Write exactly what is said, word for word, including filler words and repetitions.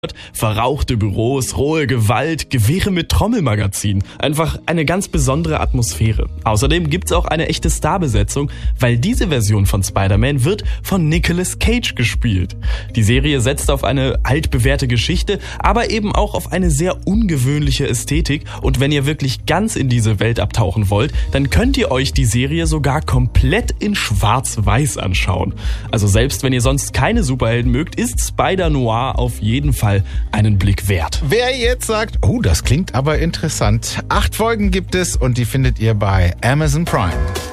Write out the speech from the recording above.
Verrauchte Büros, rohe Gewalt, Gewehre mit Trommelmagazin. Einfach eine ganz besondere Atmosphäre. Außerdem gibt's auch eine echte Starbesetzung, weil diese Version von Spider-Man wird von Nicolas Cage gespielt. Die Serie setzt auf eine altbewährte Geschichte, aber eben auch auf eine sehr ungewöhnliche Ästhetik. Und wenn ihr wirklich ganz in diese Welt abtauchen wollt, dann könnt ihr euch die Serie sogar komplett in Schwarz-Weiß anschauen. Also selbst wenn ihr sonst keine Superhelden mögt, ist Spider-Noir auf jeden Fall einen Blick wert. Wer jetzt sagt, oh, das klingt aber interessant. Acht Folgen gibt es und die findet ihr bei Amazon Prime.